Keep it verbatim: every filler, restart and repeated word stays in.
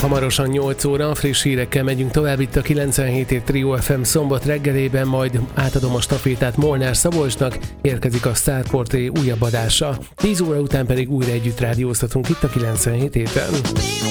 Hamarosan nyolc óra, friss hírekkel megyünk tovább itt a kilencvenhét ét Trio ef em szombat reggelében, majd átadom a stafétát Molnár Szabolcsnak, érkezik a Star Portré újabb adása. tíz óra után pedig újra együtt rádióztatunk itt a kilencvenhét éten.